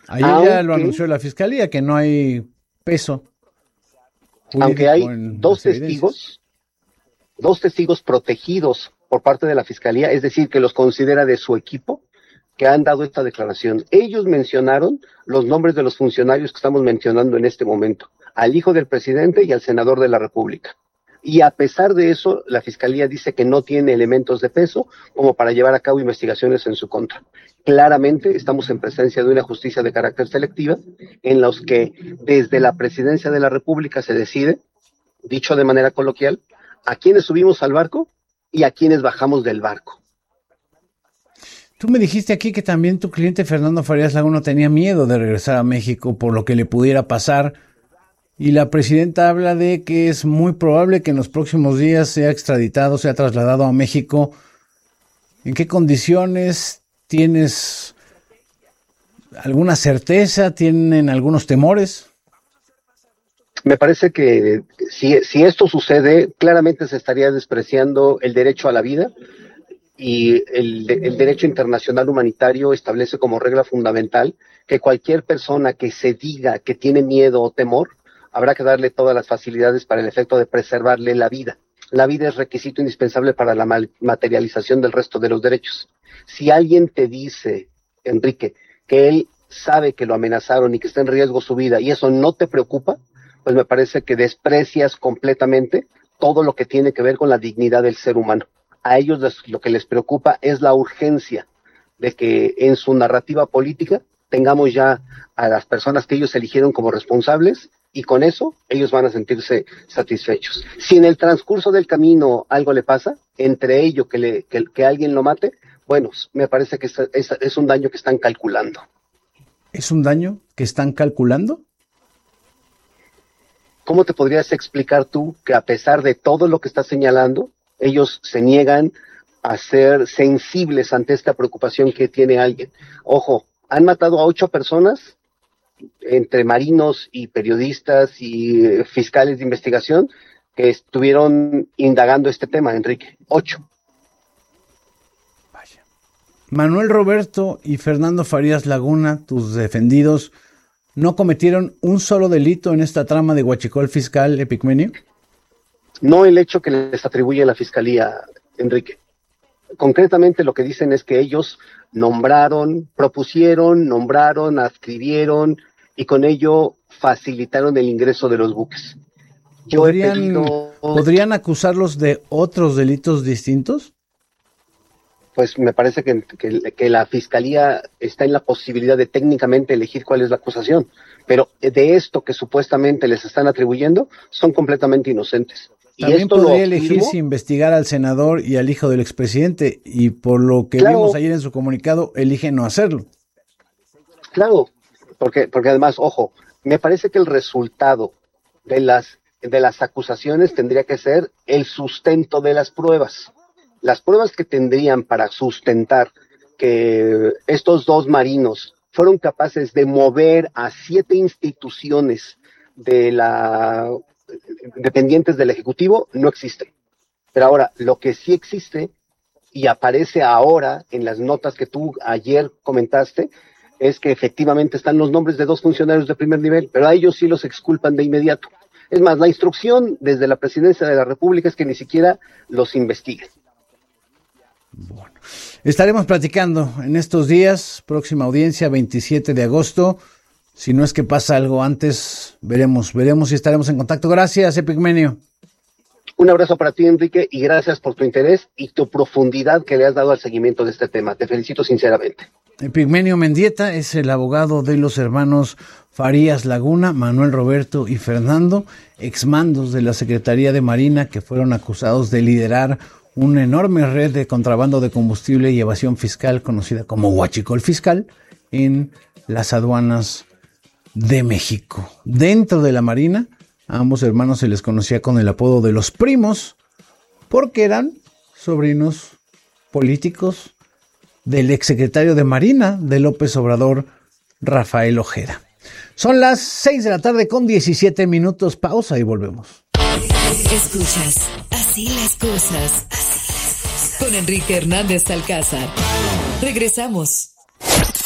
Ayer ya lo anunció la Fiscalía, que no hay peso jurídico, aunque hay en dos las evidencias. testigos protegidos por parte de la Fiscalía, es decir, que los considera de su equipo, que han dado esta declaración. Ellos mencionaron los nombres de los funcionarios que estamos mencionando en este momento, al hijo del presidente y al senador de la República. Y a pesar de eso, la Fiscalía dice que no tiene elementos de peso como para llevar a cabo investigaciones en su contra. Claramente estamos en presencia de una justicia de carácter selectiva, en los que desde la Presidencia de la República se decide, dicho de manera coloquial, a quiénes subimos al barco y a quiénes bajamos del barco. Tú me dijiste aquí que también tu cliente Fernando Farías Laguna tenía miedo de regresar a México por lo que le pudiera pasar, y la presidenta habla de que es muy probable que en los próximos días sea extraditado, sea trasladado a México. ¿En qué condiciones? ¿Tienes alguna certeza? ¿Tienen algunos temores? Me parece que si esto sucede, claramente se estaría despreciando el derecho a la vida, y el derecho internacional humanitario establece como regla fundamental que cualquier persona que se diga que tiene miedo o temor, habrá que darle todas las facilidades para el efecto de preservarle la vida. La vida es requisito indispensable para la materialización del resto de los derechos. Si alguien te dice, Enrique, que él sabe que lo amenazaron y que está en riesgo su vida y eso no te preocupa, pues me parece que desprecias completamente todo lo que tiene que ver con la dignidad del ser humano. A ellos lo que les preocupa es la urgencia de que en su narrativa política tengamos ya a las personas que ellos eligieron como responsables, y con eso ellos van a sentirse satisfechos. Si en el transcurso del camino algo le pasa, entre ello que alguien lo mate, bueno, me parece que es un daño que están calculando. ¿Es un daño que están calculando? ¿Cómo te podrías explicar tú que a pesar de todo lo que estás señalando, ellos se niegan a ser sensibles ante esta preocupación que tiene alguien? Ojo, han matado a 8 personas, entre marinos y periodistas y fiscales de investigación, que estuvieron indagando este tema, Enrique. 8. Vaya. Manuel Roberto y Fernando Farías Laguna, tus defendidos, ¿no cometieron un solo delito en esta trama de huachicol fiscal, Epigmenio? No el hecho que les atribuye la Fiscalía, Enrique. Concretamente lo que dicen es que ellos propusieron, adscribieron y con ello facilitaron el ingreso de los buques. ¿Podrían acusarlos de otros delitos distintos? Pues me parece que la Fiscalía está en la posibilidad de técnicamente elegir cuál es la acusación, pero de esto que supuestamente les están atribuyendo son completamente inocentes. También y esto podría elegir si investigar al senador y al hijo del expresidente, y por lo que vimos ayer en su comunicado, eligen no hacerlo. Claro, porque además, ojo, me parece que el resultado de las acusaciones tendría que ser el sustento de las pruebas. Las pruebas que tendrían para sustentar que estos 2 marinos fueron capaces de mover a 7 instituciones dependientes del Ejecutivo no existen. Pero ahora, lo que sí existe y aparece ahora en las notas que tú ayer comentaste, es que efectivamente están los nombres de 2 funcionarios de primer nivel, pero a ellos sí los exculpan de inmediato. Es más, la instrucción desde la Presidencia de la República es que ni siquiera los investiguen. Bueno, estaremos platicando en estos días, próxima audiencia, 27 de agosto. Si no es que pasa algo antes, veremos y estaremos en contacto. Gracias, Epigmenio. Un abrazo para ti, Enrique, y gracias por tu interés y tu profundidad que le has dado al seguimiento de este tema. Te felicito sinceramente. Epigmenio Mendieta es el abogado de los hermanos Farías Laguna, Manuel Roberto y Fernando, exmandos de la Secretaría de Marina, que fueron acusados de liderar una enorme red de contrabando de combustible y evasión fiscal conocida como huachicol fiscal en las aduanas de México. Dentro de la Marina, a ambos hermanos se les conocía con el apodo de los primos, porque eran sobrinos políticos del exsecretario de Marina de López Obrador, Rafael Ojeda. Son las 6 de la tarde con 17 minutos. Pausa y volvemos. Escuchas Así las cosas. Con Enrique Hernández Alcázar. Regresamos.